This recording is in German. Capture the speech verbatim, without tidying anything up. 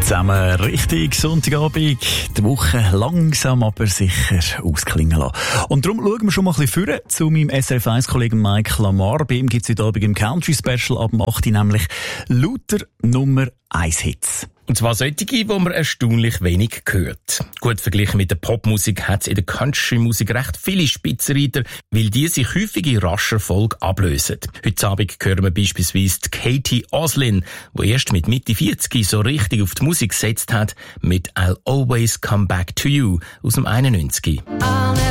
Zusammen richtig Sonntagabend, die Woche langsam aber sicher ausklingen lassen. Und darum schauen wir schon mal ein bisschen vorne zu meinem S R F eins Kollegen Mike Lamar. Bei ihm gibt es heute Abend im Country Special ab dem acht Uhr nämlich lauter Nummer eins Hits. Und zwar solche, die man erstaunlich wenig hört. Gut verglichen mit der Popmusik hat es in der Country-Musik recht viele Spitzenreiter, weil die sich häufig in rascher Folge ablösen. Heute Abend hören wir beispielsweise Katie Oslin, die erst mit Mitte vierzig so richtig auf die Musik gesetzt hat, mit I'll Always Come Back to You aus dem einundneunzig.